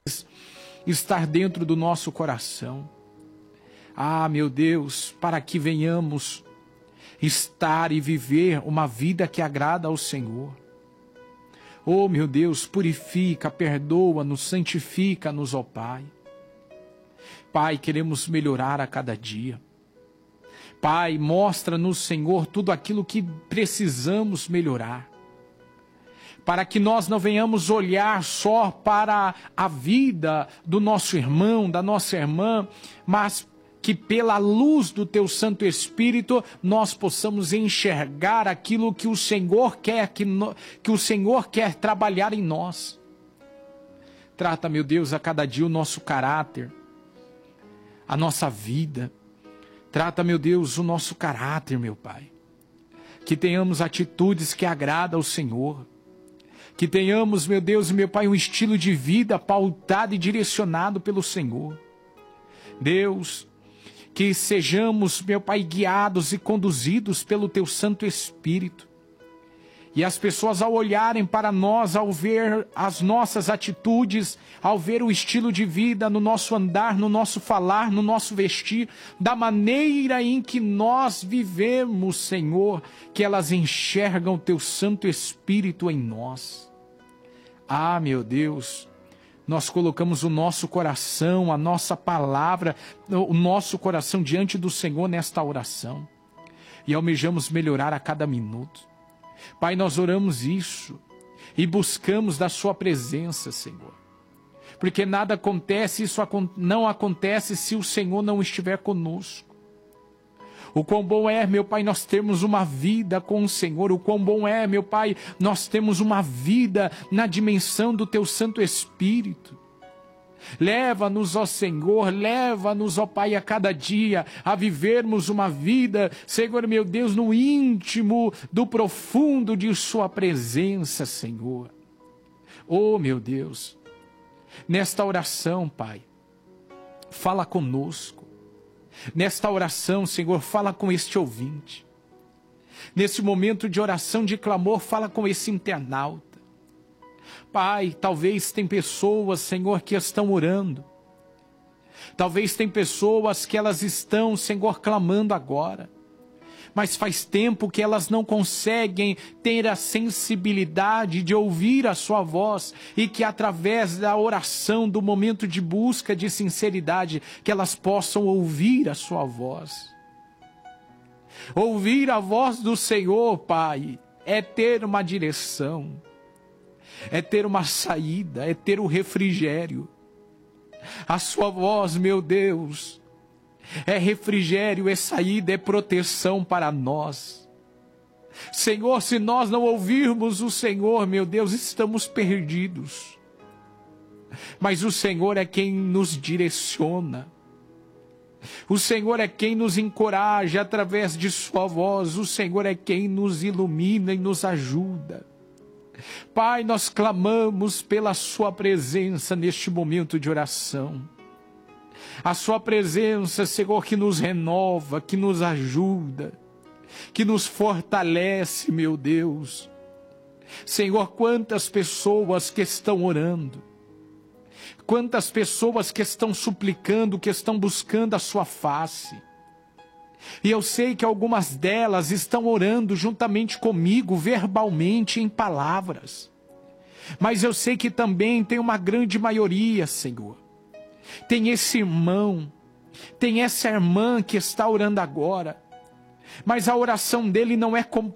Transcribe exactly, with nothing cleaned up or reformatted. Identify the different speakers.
Speaker 1: estar dentro do nosso coração. Ah, meu Deus, para que venhamos estar e viver uma vida que agrada ao Senhor. Oh, meu Deus, purifica, perdoa-nos, santifica-nos, ó Pai. Pai, queremos melhorar a cada dia. Pai, mostra-nos, Senhor, tudo aquilo que precisamos melhorar, para que nós não venhamos olhar só para a vida do nosso irmão, da nossa irmã, mas que pela luz do Teu Santo Espírito nós possamos enxergar aquilo que o Senhor quer, que, no, que o Senhor quer trabalhar em nós. Trata, meu Deus, a cada dia o nosso caráter, a nossa vida. Trata, meu Deus, o nosso caráter, meu Pai. Que tenhamos atitudes que agradam ao Senhor. Que tenhamos, meu Deus e meu Pai, um estilo de vida pautado e direcionado pelo Senhor. Deus, que sejamos, meu Pai, guiados e conduzidos pelo Teu Santo Espírito. E as pessoas, ao olharem para nós, ao ver as nossas atitudes, ao ver o estilo de vida no nosso andar, no nosso falar, no nosso vestir, da maneira em que nós vivemos, Senhor, que elas enxergam o Teu Santo Espírito em nós. Ah, meu Deus, nós colocamos o nosso coração, a nossa palavra, o nosso coração diante do Senhor nesta oração. E almejamos melhorar a cada minuto. Pai, nós oramos isso e buscamos da Sua presença, Senhor. Porque nada acontece, isso não acontece se o Senhor não estiver conosco. O quão bom é, meu Pai, nós termos uma vida com o Senhor. O quão bom é, meu Pai, nós temos uma vida na dimensão do Teu Santo Espírito. Leva-nos, ó Senhor, leva-nos, ó Pai, a cada dia a vivermos uma vida, Senhor meu Deus, no íntimo do profundo de Sua presença, Senhor. Oh, meu Deus, nesta oração, Pai, fala conosco. Nesta oração, Senhor, fala com este ouvinte. Nesse momento de oração, de clamor, fala com esse internauta. Pai, talvez tem pessoas, Senhor, que estão orando. Talvez tem pessoas que elas estão, Senhor, clamando agora. Mas faz tempo que elas não conseguem ter a sensibilidade de ouvir a Sua voz. E que através da oração, do momento de busca de sinceridade, que elas possam ouvir a Sua voz. Ouvir a voz do Senhor, Pai, é ter uma direção. É ter uma saída, é ter o refrigério. A Sua voz, meu Deus, é refrigério, é saída, é proteção para nós. Senhor, se nós não ouvirmos o Senhor, meu Deus, estamos perdidos. Mas o Senhor é quem nos direciona. O Senhor é quem nos encoraja através de Sua voz. O Senhor é quem nos ilumina e nos ajuda. Pai, nós clamamos pela Sua presença neste momento de oração. A Sua presença, Senhor, que nos renova, que nos ajuda, que nos fortalece, meu Deus. Senhor, quantas pessoas que estão orando, quantas pessoas que estão suplicando, que estão buscando a Sua face. E eu sei que algumas delas estão orando juntamente comigo, verbalmente, em palavras. Mas eu sei que também tem uma grande maioria, Senhor. Tem esse irmão, tem essa irmã que está orando agora. Mas a oração dele não é com